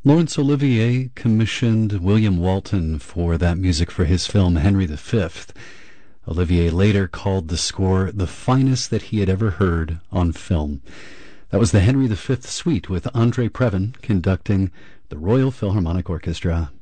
Laurence Olivier commissioned William Walton for that music for his film Henry V. Olivier later called the score the finest that he had ever heard on film. That was the Henry V Suite with Andre Previn conducting the Royal Philharmonic Orchestra.